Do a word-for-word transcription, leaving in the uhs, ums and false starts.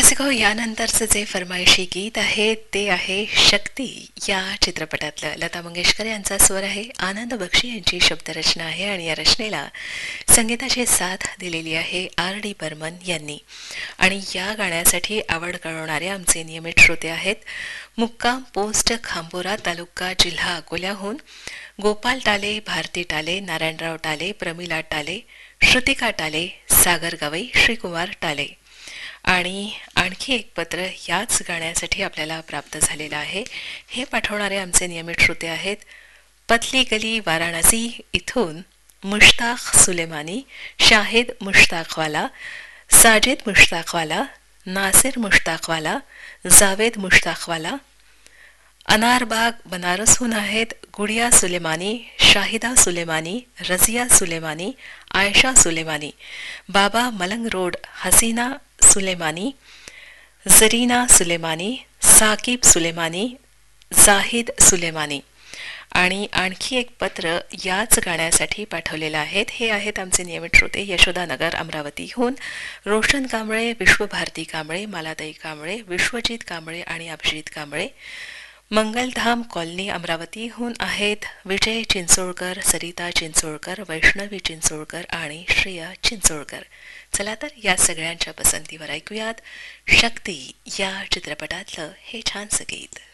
रसिको, यानंतरचं जे फरमाइशी गीत आहे ते आहे शक्ती या चित्रपटातलं. लता मंगेशकर यांचा स्वर आहे, आनंद बक्षी यांची शब्दरचना आहे आणि या रचनेला संगीताची साथ दिलेली आहे आर डी बर्मन यांनी. आणि या गाण्यासाठी आवड कळवणारे आमचे नियमित श्रोते आहेत मुक्काम पोस्ट खांबोरा, तालुका जिल्हा अकोल्याहून गोपाल टाले, भारती टाले, नारायणराव टाले, प्रमिला टाले, श्रुतिका टाले, सागर गवई, श्रीकुमार टाले. आणि आणखी एक पत्र याच गाण्यासाठी आपल्याला प्राप्त झालेलं आहे. हे पाठवणारे आमचे नियमित श्रोते आहेत पतली गली वाराणसी इथून मुश्ताक सुलेमानी, शाहिद मुश्ताकवाला, साजिद मुश्ताकवाला, नासिर मुश्ताकवाला, जावेद मुश्ताकवाला. अनारबाग बनारसहून आहेत Gudiya Soleimani, Shahida Soleimani, Razia Soleimani, Ayesha Soleimani. बाबा मलंग road Hasina Soleimani, Zarina Soleimani, Saqib Soleimani, Zahid Soleimani. आणि आणखी एक पत्र याच गाण्यासाठी पाठवलेलं आहेत. हे आहेत आमचे नियमित श्रोते यशोदानगर अमरावतीहून रोशन कांबळे, विश्वभारती कांबळे, मालाताई कांबळे, विश्वजित कांबळे आणि अभिजित कांबळे. मंगलधाम कॉलनी अमरावतीहून आहेत विजय चिंचोळकर, सरिता चिंचोळकर, वैष्णवी चिंचोळकर आणि श्रेया चिंचोळकर. चला तर या सगळ्यांच्या पसंतीवर ऐकूयात शक्ती या चित्रपटातलं हे छानसं गीत.